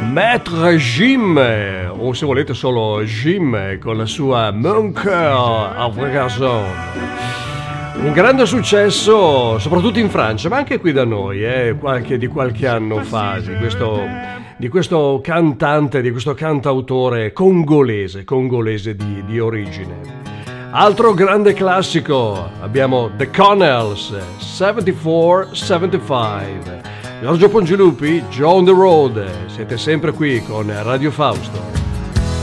Maître Jim, o se volete solo Jim, con la sua Mon Cœur à Vrai Garçon. Un grande successo soprattutto in Francia, ma anche qui da noi, di qualche anno fa, di questo cantante, di questo cantautore congolese di origine. Altro grande classico, abbiamo The Connells, 74-75. Giorgio Pongilupi, Joe on the Road, siete sempre qui con Radio Fausto.